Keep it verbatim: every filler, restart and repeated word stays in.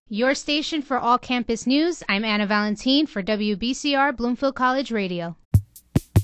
Your station for all campus news. I'm Anna Valentine for W B C R Bloomfield College Radio.